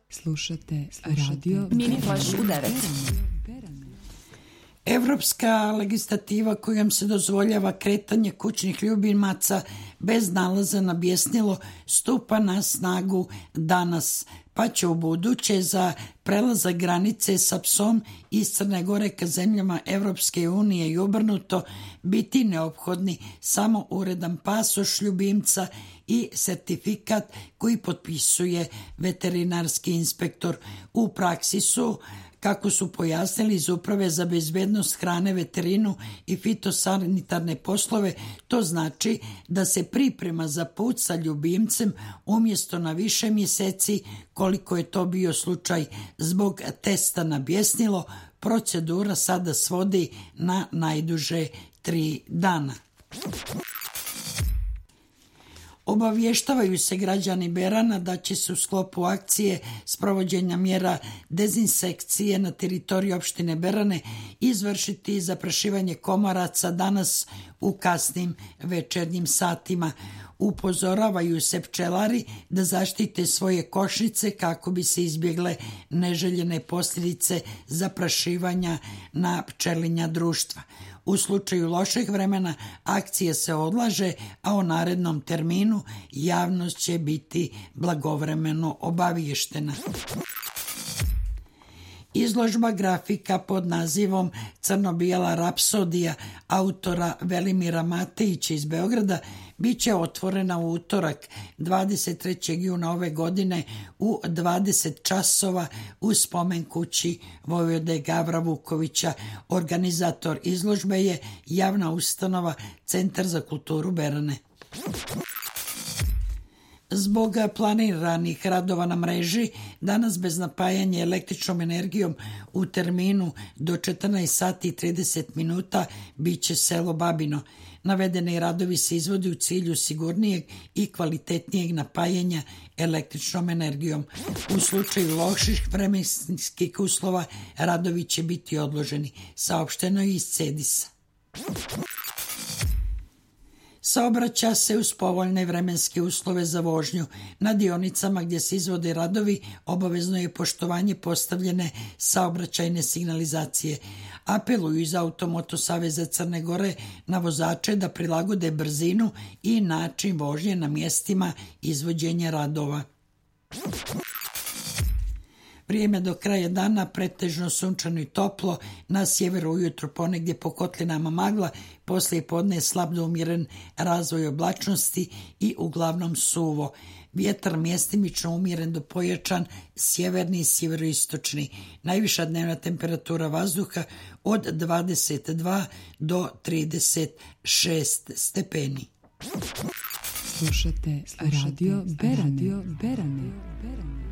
Slušate radio Mini Flash u 9. Evropska legislativa kojom se dozvoljava kretanje kućnih ljubimaca bez nalaza na bjesnilo stupa na snagu danas, pa će u buduće za prelazak granice sa psom iz Crne Gore ka zemljama Evropske unije i obrnuto biti neophodni samo uredan pasoš ljubimca i sertifikat koji potpisuje veterinarski inspektor. U praksi su, kako su pojasnili iz Uprave za bezbednost hrane, veterinu i fitosanitarne poslove, to znači da se priprema za put sa ljubimcem umjesto na više mjeseci, koliko je to bio slučaj zbog testa na bjesnilo, procedura sada svodi na najduže 3 dana. Obavještavaju se građani Berana da će se u sklopu akcije sprovođenja mjera dezinsekcije na teritoriji opštine Berane izvršiti zaprašivanje komaraca danas u kasnim večernjim satima. Upozoravaju se pčelari da zaštite svoje košnice kako bi se izbjegle neželjene posljedice zaprašivanja na pčelinja društva. U slučaju lošeg vremena akcija se odlaže, a o narednom terminu javnost će biti blagovremeno obaviještena. Izložba grafika pod nazivom Crno-bijela rapsodija autora Velimira Matejića iz Beograda bit će otvorena u utorak 23. juna ove godine u 20 časova u spomen kući vojvode Gavra Vukovića. Organizator izložbe je javna ustanova Centar za kulturu Berane. Zbog planiranih radova na mreži, danas bez napajanja električnom energijom u terminu do 14 sati i 30 minuta bit će selo Babino. Navedeni radovi se izvodi u cilju sigurnijeg i kvalitetnijeg napajanja električnom energijom. U slučaju loših vremenskih uslova radovi će biti odloženi, saopšteno je iz CEDIS-a. Saobraća se uz povoljne vremenske uslove za vožnju. Na dionicama gdje se izvode radovi obavezno je poštovanje postavljene saobraćajne signalizacije. Apeluju iz Automoto saveza Crne Gore na vozače da prilagode brzinu i način vožnje na mjestima izvođenja radova. Vrijeme do kraja dana pretežno sunčano i toplo, na sjeveru ujutro ponegdje po kotlinama magla, poslije podne slab do umjeren razvoj oblačnosti i uglavnom suvo. Vjetar mjestimično umjeren do pojačan, sjeverni i sjeveroistočni. Najviša dnevna temperatura vazduha od 22 do 36 stepeni. Slušate radio Berane.